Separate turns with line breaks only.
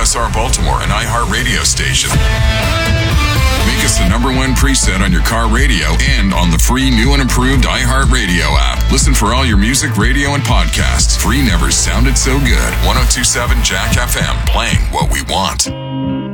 KSR Baltimore, an iHeartRadio station. Make us the number one preset on your car radio and on the free new and improved iHeartRadio app. Listen for all your music, radio, and podcasts. Free never sounded so good. 102.7 Jack FM, playing what we want.